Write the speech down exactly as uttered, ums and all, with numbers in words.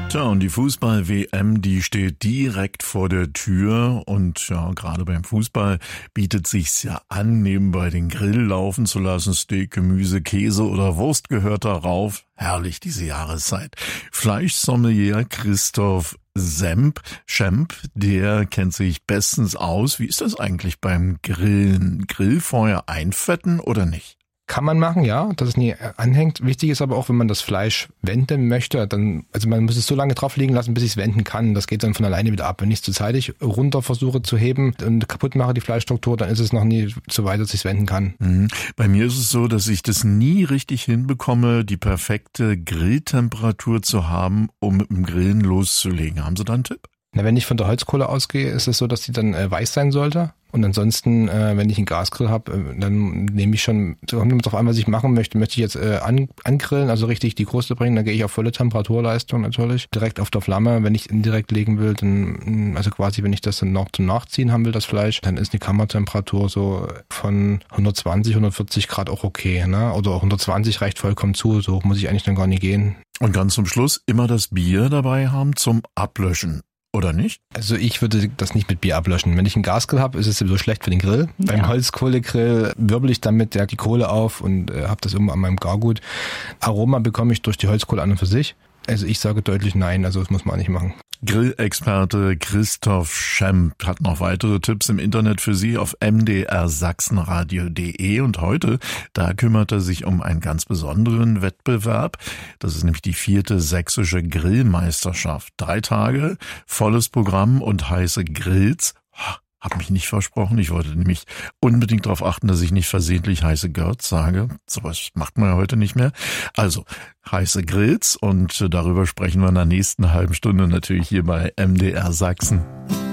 Tja, und die Fußball-W M, die steht direkt vor der Tür und ja, gerade beim Fußball bietet sich's ja an, nebenbei den Grill laufen zu lassen. Steak, Gemüse, Käse oder Wurst gehört darauf. Herrlich, diese Jahreszeit. Fleischsommelier Christoph Semp, Schemp, der kennt sich bestens aus. Wie ist das eigentlich beim Grillen? Grillfeuer einfetten oder nicht? Kann man machen, ja, dass es nie anhängt. Wichtig ist aber auch, wenn man das Fleisch wenden möchte, dann, also man muss es so lange drauf liegen lassen, bis ich es wenden kann. Das geht dann von alleine wieder ab. Wenn ich es zu zeitig runter versuche zu heben und kaputt mache die Fleischstruktur, dann ist es noch nie so weit, dass ich es wenden kann. Mhm. Bei mir ist es so, dass ich das nie richtig hinbekomme, die perfekte Grilltemperatur zu haben, um mit dem Grillen loszulegen. Haben Sie da einen Tipp? Na, wenn ich von der Holzkohle ausgehe, ist es so, dass die dann äh, weiß sein sollte. Und ansonsten, äh, wenn ich einen Gasgrill habe, äh, dann nehme ich schon, kommt immer drauf an, was ich machen möchte. Möchte ich jetzt äh, an, angrillen, also richtig die Kruste bringen, dann gehe ich auf volle Temperaturleistung natürlich, direkt auf der Flamme. Wenn ich indirekt legen will, dann, also quasi, wenn ich das dann noch zum Nachziehen haben will, das Fleisch, dann ist eine Kammertemperatur so von hundertzwanzig, hundertvierzig Grad auch okay, ne? Oder hundertzwanzig reicht vollkommen zu, so muss ich eigentlich dann gar nicht gehen. Und ganz zum Schluss immer das Bier dabei haben zum Ablöschen. Oder nicht? Also ich würde das nicht mit Bier ablöschen. Wenn ich einen Gasgrill habe, ist es sowieso schlecht für den Grill. Ja. Beim Holzkohlegrill wirbel ich damit ja die Kohle auf und äh, habe das immer an meinem Gargut. Aroma bekomme ich durch die Holzkohle an und für sich. Also ich sage deutlich nein, also das muss man auch nicht machen. Grillexperte Christoph Schemp hat noch weitere Tipps im Internet für Sie auf m d r sachsenradio punkt de und heute, da kümmert er sich um einen ganz besonderen Wettbewerb. Das ist nämlich die vierte sächsische Grillmeisterschaft. Drei Tage, volles Programm und heiße Grills. Hab mich nicht versprochen. Ich wollte nämlich unbedingt darauf achten, dass ich nicht versehentlich heiße Girls sage. Sowas macht man ja heute nicht mehr. Also heiße Grills und darüber sprechen wir in der nächsten halben Stunde natürlich hier bei M D R Sachsen.